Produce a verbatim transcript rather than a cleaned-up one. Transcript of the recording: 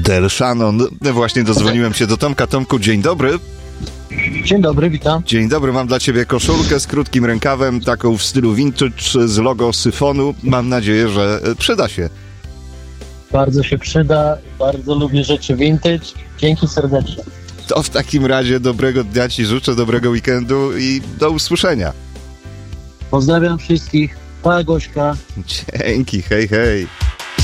Del Shannon. Właśnie dozwoniłem się do Tomka. Tomku, dzień dobry. Dzień dobry, witam. Dzień dobry, mam dla ciebie koszulkę z krótkim rękawem, taką w stylu vintage z logo Syfonu. Mam nadzieję, że przyda się. Bardzo się przyda, bardzo lubię rzeczy vintage. Dzięki serdecznie. To w takim razie dobrego dnia ci życzę, dobrego weekendu i do usłyszenia. Pozdrawiam wszystkich. Pa, Gośka. Dzięki, hej, hej.